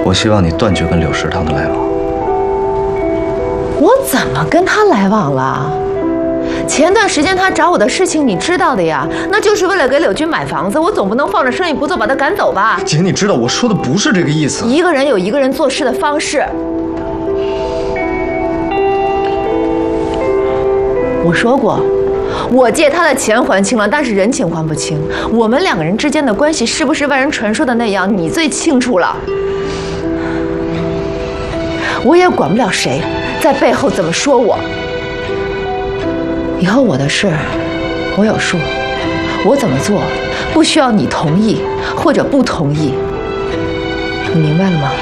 我希望你断绝跟柳石堂的来往。 我怎么跟他来往了？前段时间他找我的事情你知道的呀，那就是为了给柳军买房子，我总不能放着生意不做把他赶走吧？ 姐，你知道我说的不是这个意思。 一个人有一个人做事的方式。我说过，我借他的钱还清了，但是人情还不清。我们两个人之间的关系是不是外人传说的那样，你最清楚了。我也管不了谁在背后怎么说我。以后我的事我有数，我怎么做不需要你同意或者不同意，你明白了吗？